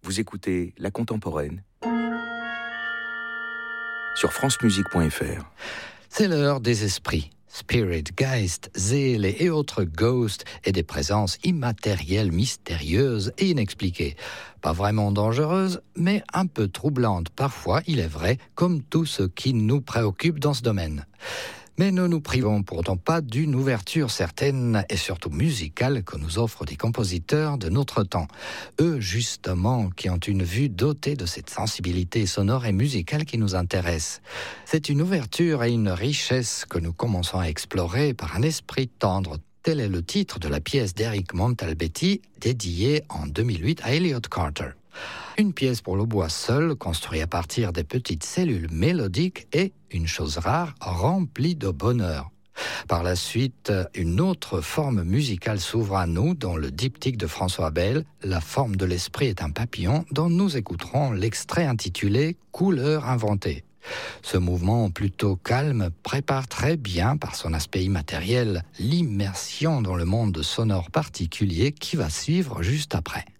Vous écoutez La Contemporaine sur francemusique.fr. C'est l'heure des esprits. Spirit, Geist, Seele et autres ghosts et des présences immatérielles, mystérieuses et inexpliquées. Pas vraiment dangereuses, mais un peu troublantes parfois, il est vrai, comme tout ce qui nous préoccupe dans ce domaine. Mais ne nous privons pourtant pas d'une ouverture certaine et surtout musicale que nous offrent des compositeurs de notre temps. Eux, justement, qui ont une vue dotée de cette sensibilité sonore et musicale qui nous intéresse. C'est une ouverture et une richesse que nous commençons à explorer par un esprit tendre. Tel est le titre de la pièce d'Eric Montalbetti, dédiée en 2008 à Elliott Carter. Une pièce pour le bois seul, construite à partir des petites cellules mélodiques et, une chose rare, remplie de bonheur. Par la suite, une autre forme musicale s'ouvre à nous dans le diptyque de François Bell, La forme de l'esprit est un papillon, dont nous écouterons l'extrait intitulé Couleurs inventées. Ce mouvement plutôt calme prépare très bien, par son aspect immatériel, l'immersion dans le monde sonore particulier qui va suivre juste après.